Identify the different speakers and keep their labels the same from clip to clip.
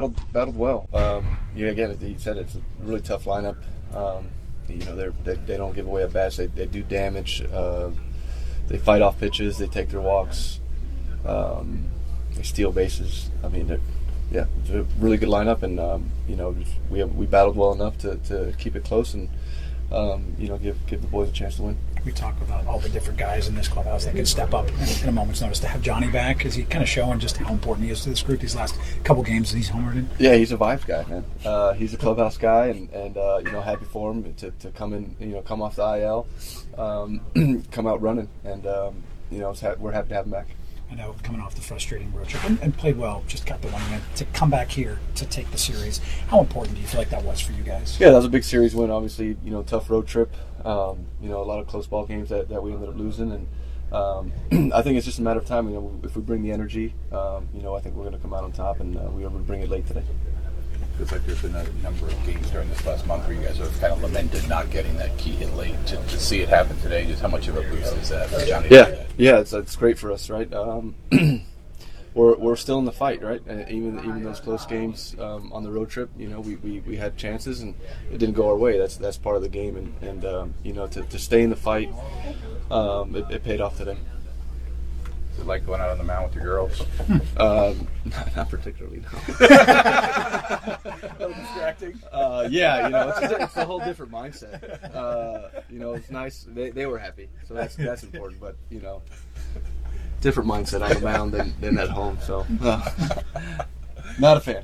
Speaker 1: battled well. Again, you said it's a really tough lineup. They don't give away a batch. They do damage. They fight off pitches. They take their walks. They steal bases. I mean, it's a really good lineup, and we battled well enough to keep it close and give the boys a chance to win.
Speaker 2: We talk about all the different guys in this clubhouse that can step up in a moment's notice. To have Johnny back, is he kind of showing just how important he is to this group these last couple games that he's homered in?
Speaker 1: Yeah, he's a vibes guy, man. He's a clubhouse guy, and happy for him to come in, come off the IL, come out running, and we're happy to have him back.
Speaker 2: I know, coming off the frustrating road trip and played well, just got the 1 win. To come back here to take the series, how important do you feel like that was for you guys?
Speaker 1: Yeah, that was a big series win. Obviously, tough road trip. A lot of close ball games that we ended up losing, and I think it's just a matter of time. If we bring the energy, I think we're going to come out on top, and we were able to bring it late today.
Speaker 3: Feels like there's been a number of games during this last month where you guys have kind of lamented not getting that key hit late. To see it happen today, just how much of a boost is that for Johnny?
Speaker 1: Yeah, it's great for us, right? We're still in the fight, right? Even those close games on the road trip, we had chances and it didn't go our way. That's part of the game, and to stay in the fight, it paid off today.
Speaker 3: Is it like going out on the mound with your girls?
Speaker 1: Not particularly, no.
Speaker 3: A little distracting.
Speaker 1: It's a whole different mindset. It's nice. They were happy, so that's important. But different mindset on the mound than at home. So, not a fan.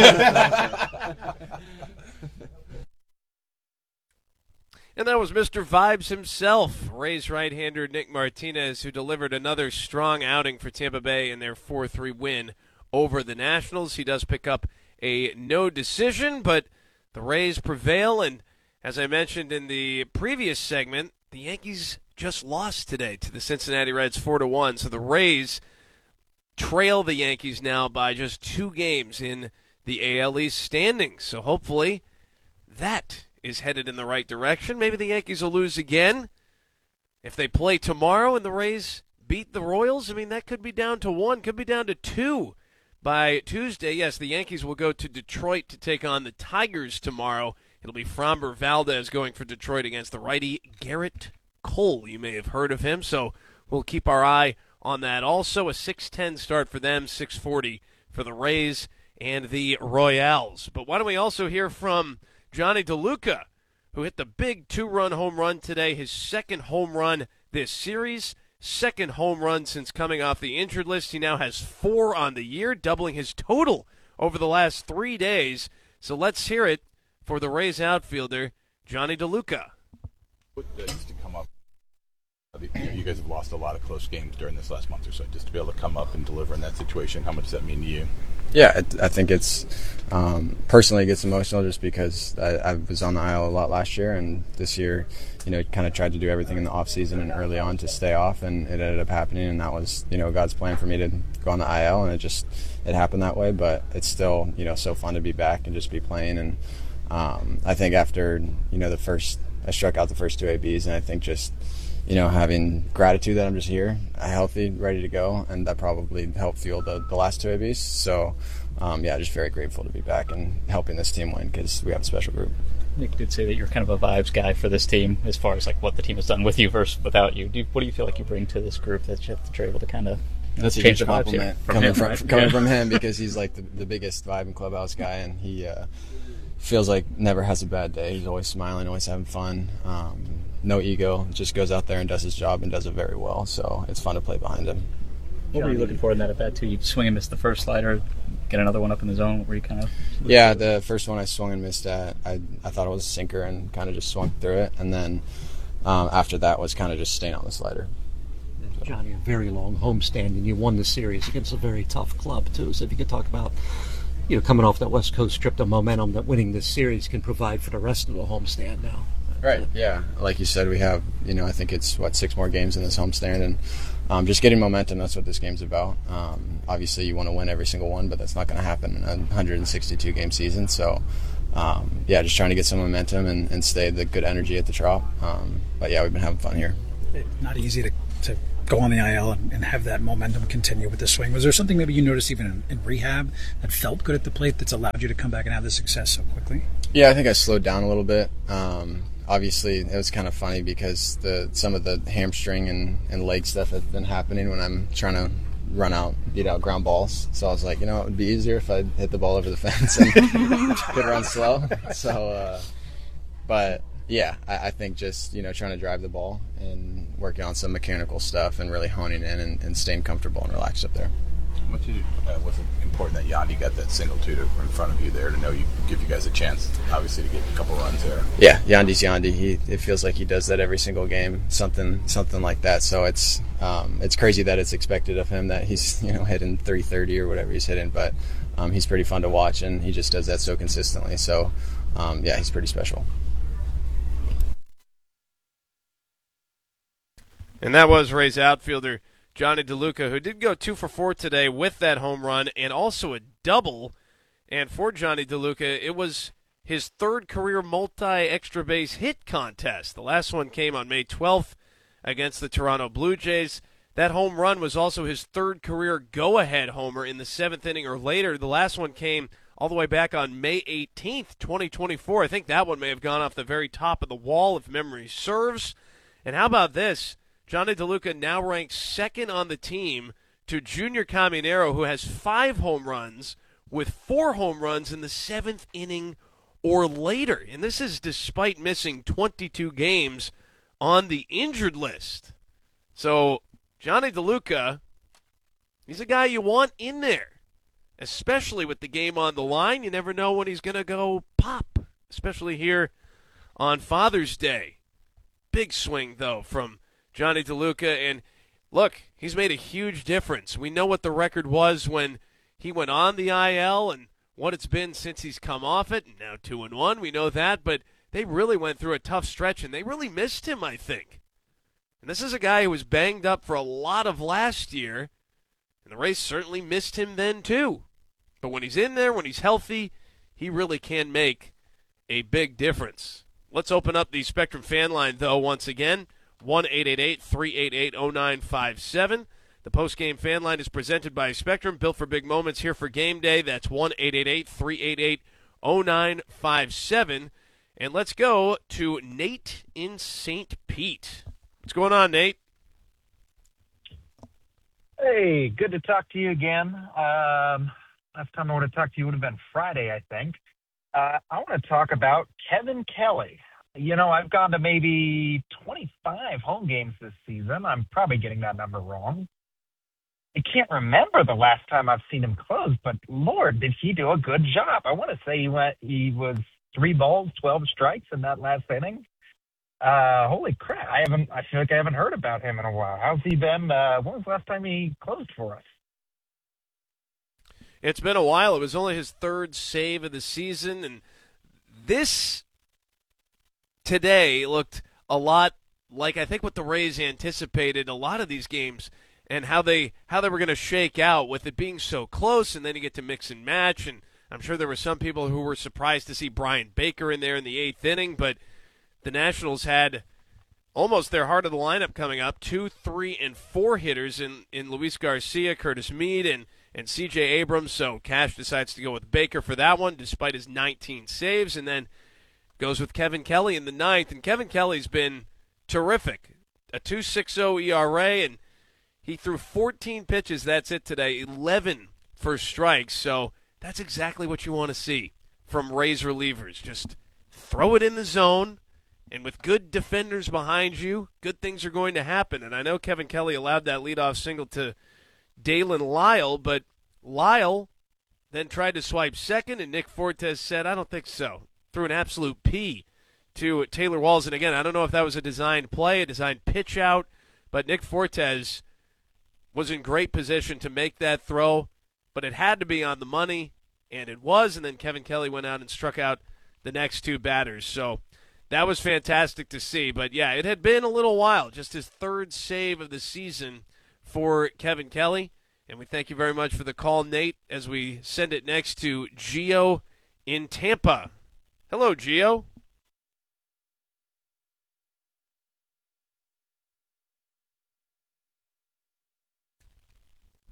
Speaker 4: And that was Mr. Vibes himself, Rays right-hander Nick Martinez, who delivered another strong outing for Tampa Bay in their 4-3 win over the Nationals. He does pick up a no decision, but the Rays prevail. And as I mentioned in the previous segment, the Yankees just lost today to the Cincinnati Reds 4-1. So the Rays trail the Yankees now by just 2 games in the AL East standings. So hopefully that is headed in the right direction. Maybe the Yankees will lose again. If they play tomorrow and the Rays beat the Royals, that could be down to 1, could be down to 2 by Tuesday. Yes, the Yankees will go to Detroit to take on the Tigers tomorrow. It'll be Framber Valdez going for Detroit against the righty Garrett Cole. You may have heard of him, so we'll keep our eye on that. Also, a 6:10 start for them, 6:40 for the Rays and the Royals. But why don't we also hear from Johnny DeLuca, who hit the big 2-run home run today, his second home run this series, second home run since coming off the injured list. He now has 4 on the year, doubling his total over the last 3 days. So let's hear it for the Rays outfielder, Johnny DeLuca.
Speaker 3: What used to come up? You guys have lost a lot of close games during this last month or so. Just to be able to come up and deliver in that situation, how much does that mean to you?
Speaker 5: Yeah, I think it's personally it gets emotional just because I was on the IL a lot last year, and this year, kind of tried to do everything in the off season and early on to stay off, and it ended up happening, and that was God's plan for me to go on the IL, and it happened that way. But it's still so fun to be back and just be playing, and I think after I struck out the first 2 ABs, and I think just having gratitude that I'm just here, healthy, ready to go, and that probably helped fuel the last 2 ABs. So, just very grateful to be back and helping this team win because we have a special group.
Speaker 6: Nick did say that you're kind of a vibes guy for this team as far as what the team has done with you versus without you. What do you feel like you bring to this group that you're able to kind of
Speaker 5: That's
Speaker 6: change
Speaker 5: a
Speaker 6: the vibes
Speaker 5: compliment coming from him because he's the biggest vibe and clubhouse guy, and he feels like never has a bad day. He's always smiling, always having fun. No ego, just goes out there and does his job and does it very well. So it's fun to play behind him.
Speaker 6: What were you looking for in that at bat too? You swing and miss the first slider, get another one up in the zone. What were you kind of?
Speaker 5: Yeah, the first one I swung and missed at. I thought it was a sinker and kind of just swung through it, and then after that was kind of just staying on the slider.
Speaker 7: Johnny, a very long homestand, and you won the series against a very tough club too. So if you could talk about coming off that West Coast trip, the momentum that winning this series can provide for the rest of the homestand now.
Speaker 5: Right, yeah. Like you said, we have, I think it's, 6 more games in this homestand, and just getting momentum, that's what this game's about. Obviously, you want to win every single one, but that's not going to happen in a 162-game season. So, just trying to get some momentum and stay the good energy at the Trop. But, yeah, we've been having fun here.
Speaker 2: It's not easy to go on the IL and have that momentum continue with the swing. Was there something maybe you noticed even in rehab that felt good at the plate that's allowed you to come back and have this success so quickly?
Speaker 5: Yeah, I think I slowed down a little bit. Obviously, it was kind of funny because some of the hamstring and leg stuff has been happening when I'm trying to beat out ground balls. So I was like, it would be easier if I hit the ball over the fence and could run slow. So, but yeah, I think just, trying to drive the ball and working on some mechanical stuff and really honing in and staying comfortable and relaxed up there.
Speaker 3: Was it important that Yandy got that single two in front of you there to know you give you guys a chance, obviously, to get a couple runs there?
Speaker 5: Yeah, Yandy's Yandy. It feels like he does that every single game, something like that. So it's crazy that it's expected of him that he's hitting 330 or whatever he's hitting, but he's pretty fun to watch and he just does that so consistently. So yeah, he's pretty special.
Speaker 4: And that was Rays outfielder Johnny DeLuca, who did go 2 for 4 today with that home run and also a double. And for Johnny DeLuca, it was his third career multi-extra base hit contest. The last one came on May 12th against the Toronto Blue Jays. That home run was also his third career go-ahead homer in the 7th inning or later. The last one came all the way back on May 18th, 2024. I think that one may have gone off the very top of the wall if memory serves. And how about this? Johnny DeLuca now ranks second on the team to Junior Caminero, who has 5 home runs with 4 home runs in the 7th inning or later. And this is despite missing 22 games on the injured list. So Johnny DeLuca, he's a guy you want in there, especially with the game on the line. You never know when he's going to go pop, especially here on Father's Day. Big swing, though, from Johnny DeLuca, and look, he's made a huge difference. We know what the record was when he went on the IL and what it's been since he's come off it, and now 2-1. We know that, but they really went through a tough stretch, and they really missed him, I think. And this is a guy who was banged up for a lot of last year, and the Rays certainly missed him then too. But when he's in there, when he's healthy, he really can make a big difference. Let's open up the Spectrum fan line, though, once again. 1-888-388-0957. The post-game fan line is presented by Spectrum, built for big moments, here for game day. That's 1-888-388-0957. And let's go to Nate in St. Pete. What's going on, Nate?
Speaker 8: Hey, good to talk to you again. Last time I would have talked to you would have been Friday, I think. I want to talk about Kevin Kelly. I've gone to maybe 25 home games this season. I'm probably getting that number wrong. I can't remember the last time I've seen him close, but Lord, did he do a good job. I want to say he was 3 balls, 12 strikes in that last inning. Holy crap. I feel like I haven't heard about him in a while. How's he been? When was the last time he closed for us?
Speaker 4: It's been a while. It was only his 3rd save of the season, and this today looked a lot like I think what the Rays anticipated a lot of these games and how they were going to shake out with it being so close, and then you get to mix and match. And I'm sure there were some people who were surprised to see Brian Baker in there in the 8th inning, but the Nationals had almost their heart of the lineup coming up, 2, 3, and 4 hitters in Luis Garcia, Curtis Mead, and C.J. Abrams. So Cash decides to go with Baker for that one despite his 19 saves, and then goes with Kevin Kelly in the 9th, and Kevin Kelly's been terrific. A 2.60 ERA, and he threw 14 pitches. That's it today, 11 for strikes. So that's exactly what you want to see from Rays relievers. Just throw it in the zone, and with good defenders behind you, good things are going to happen. And I know Kevin Kelly allowed that leadoff single to Dalen Lyle, but Lyle then tried to swipe second, and Nick Fortes said, I don't think so. Threw an absolute P to Taylor Walls. And again, I don't know if that was a designed play, a designed pitch out, but Nick Fortes was in great position to make that throw, but it had to be on the money, and it was. And then Kevin Kelly went out and struck out the next 2 batters. So that was fantastic to see. But, yeah, it had been a little while, just his 3rd save of the season for Kevin Kelly. And we thank you very much for the call, Nate, as we send it next to Gio in Tampa. Hello, Gio.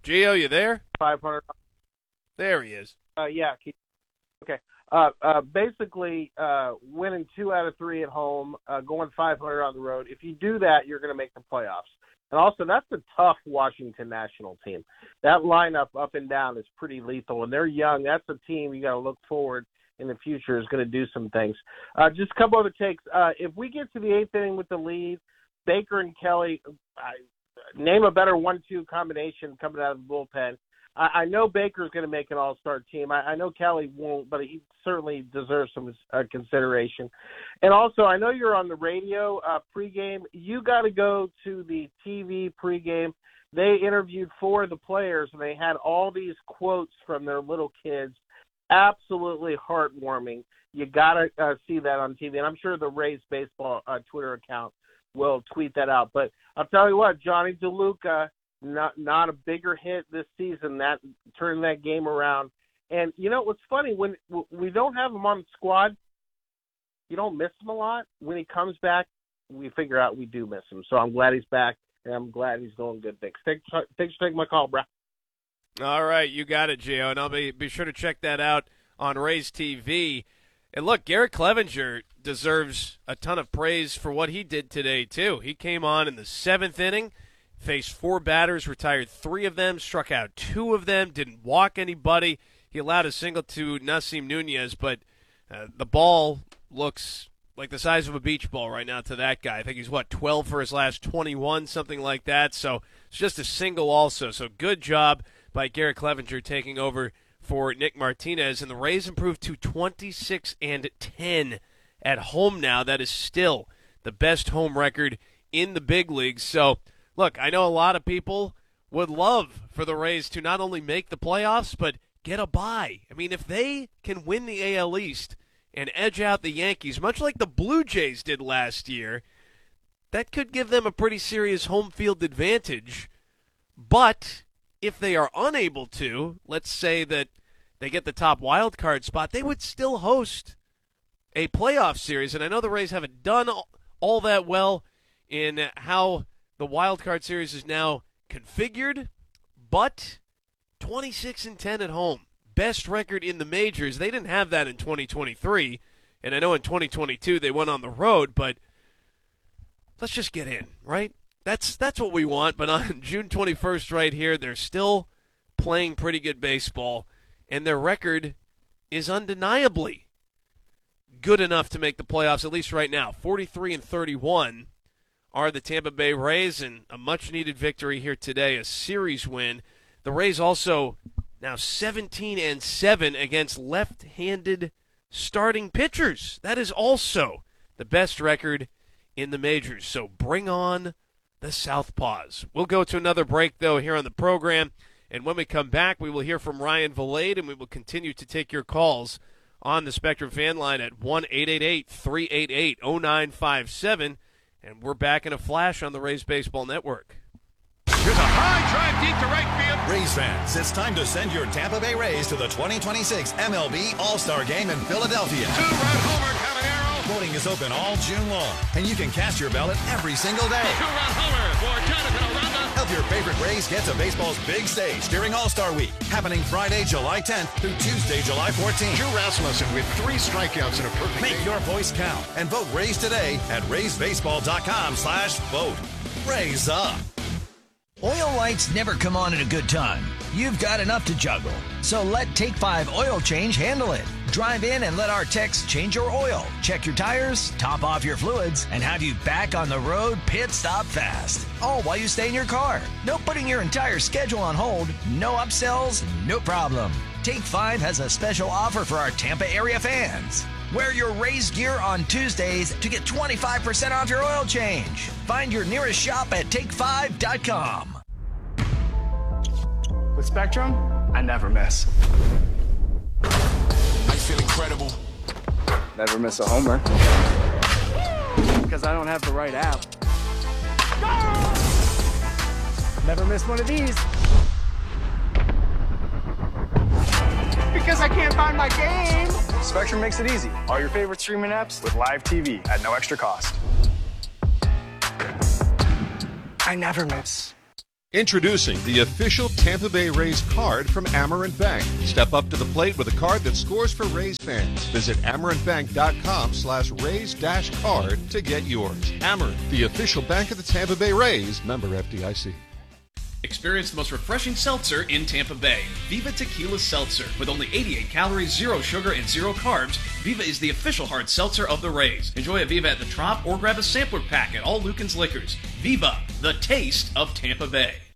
Speaker 4: Gio, you there?
Speaker 9: 500.
Speaker 4: There he is.
Speaker 9: Yeah. Okay. Basically, winning 2 out of 3 at home, going 500 on the road. If you do that, you're going to make the playoffs. And also, that's a tough Washington national team. That lineup up and down is pretty lethal, and they're young. That's a team you got to look forward in the future is going to do some things. Just a couple other takes. If we get to the 8th inning with the lead, Baker and Kelly, name a better 1-2 combination coming out of the bullpen. I know Baker's going to make an all-star team. I know Kelly won't, but he certainly deserves some consideration. And also, I know you're on the radio pregame. You got to go to the TV pregame. They interviewed 4 of the players, and they had all these quotes from their little kids. Absolutely heartwarming. You got to see that on TV. And I'm sure the Rays Baseball Twitter account will tweet that out. But I'll tell you what, Johnny DeLuca, not a bigger hit this season, that turned that game around. And, you know, what's funny, when we don't have him on the squad, you don't miss him a lot. When he comes back, we figure out we do miss him. So I'm glad he's back, and I'm glad he's doing good things. Thanks for taking my call, bro.
Speaker 4: All right, you got it, Gio, and I'll be sure to check that out on Rays TV. And look, Garrett Clevenger deserves a ton of praise for what he did today, too. He came on in the 7th inning, faced 4 batters, retired 3 of them, struck out 2 of them, didn't walk anybody. He allowed a single to Nasim Nunez, but the ball looks like the size of a beach ball right now to that guy. I think he's, 12 for his last 21, something like that. So it's just a single also. So good job by Garrett Clevenger taking over for Nick Martinez. And the Rays improved to 26-10 at home now. That is still the best home record in the big leagues. So, look, I know a lot of people would love for the Rays to not only make the playoffs, but get a bye. I mean, if they can win the AL East and edge out the Yankees, much like the Blue Jays did last year, that could give them a pretty serious home field advantage. But if they are unable to, let's say that they get the top wild card spot, they would still host a playoff series. And I know the Rays haven't done all that well in how the wild card series is now configured, but 26-10 at home, best record in the majors. They didn't have that in 2023, and I know in 2022 they went on the road, but let's just get in, right? That's what we want. But on June 21st right here, they're still playing pretty good baseball, and their record is undeniably good enough to make the playoffs, at least right now. 43-31 are the Tampa Bay Rays, and a much-needed victory here today, a series win. The Rays also now 17-7 against left-handed starting pitchers. That is also the best record in the majors. So bring on the Southpaws. We'll go to another break, though, here on the program. And when we come back, we will hear from Ryan Vilade, and we will continue to take your calls on the Spectrum fan line at 1-888-388-0957. And we're back in a flash on the Rays Baseball Network.
Speaker 10: Here's a high drive deep to right field. Rays fans, it's time to send your Tampa Bay Rays to the 2026 MLB All-Star Game in Philadelphia.
Speaker 11: 2-run homer, Caballero.
Speaker 10: Voting is open all June long, and you can cast your ballot every single day.
Speaker 11: 2-run homer for Jonathan Aranda.
Speaker 10: Help your favorite Rays get to baseball's big stage during All-Star Week, happening Friday, July 10th through Tuesday, July 14th.
Speaker 11: Drew Rasmussen with 3 strikeouts in a perfect
Speaker 10: Make
Speaker 11: game.
Speaker 10: your voice count and vote Rays today at raysbaseball.com/vote. Rays up.
Speaker 12: Oil lights never come on at a good time. You've got enough to juggle. So let Take 5 Oil Change handle it. Drive in and let our techs change your oil, check your tires, top off your fluids, and have you back on the road pit stop fast. All while you stay in your car. No putting your entire schedule on hold, no upsells, no problem. Take 5 has a special offer for our Tampa area fans. Wear your Rays gear on Tuesdays to get 25% off your oil change. Find your nearest shop at take5.com.
Speaker 13: With Spectrum, I never miss.
Speaker 11: I feel incredible.
Speaker 13: Never miss a homer. Because I don't have the right app. Never miss one of these. Because I can't find my game. Spectrum makes it easy. All your favorite streaming apps with live TV at no extra cost. I never miss.
Speaker 14: Introducing the official Tampa Bay Rays card from Amerant Bank. Step up to the plate with a card that scores for Rays fans. Visit amerantbank.com/Rays-card to get yours. Amerant, the official bank of the Tampa Bay Rays, member FDIC.
Speaker 15: Experience the most refreshing seltzer in Tampa Bay. Viva Tequila Seltzer. With only 88 calories, 0 sugar, and 0 carbs, Viva is the official hard seltzer of the Rays. Enjoy a Viva at the Trop or grab a sampler pack at all Lucan's Liquors. Viva, the taste of Tampa Bay.